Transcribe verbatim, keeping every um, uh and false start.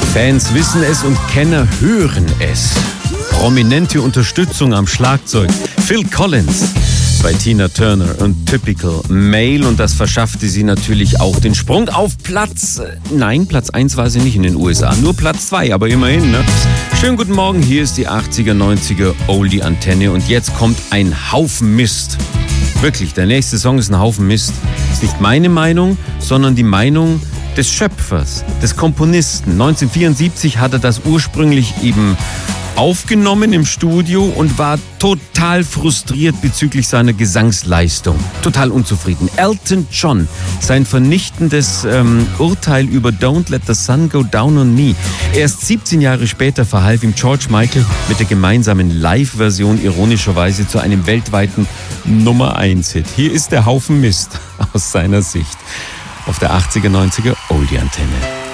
Fans wissen es und Kenner hören es. Prominente Unterstützung am Schlagzeug. Phil Collins bei Tina Turner und Typical Male, und das verschaffte sie natürlich auch den Sprung auf Platz, nein, Platz eins war sie nicht in den U S A, nur Platz zwei, aber immerhin, ne? Schönen guten Morgen, hier ist die achtziger, neunziger Oldie Antenne und jetzt kommt ein Haufen Mist. Wirklich, der nächste Song ist ein Haufen Mist. Ist nicht meine Meinung, sondern die Meinung des Schöpfers, des Komponisten. neunzehnhundertvierundsiebzig hat er das ursprünglich eben aufgenommen im Studio und war total frustriert bezüglich seiner Gesangsleistung. Total unzufrieden. Elton John, sein vernichtendes ähm, Urteil über Don't Let the Sun Go Down on Me. Erst siebzehn Jahre später verhalf ihm George Michael mit der gemeinsamen Live-Version ironischerweise zu einem weltweiten Nummer eins Hit. Hier ist der Haufen Mist aus seiner Sicht auf der achtziger, neunziger Oldie Antenne.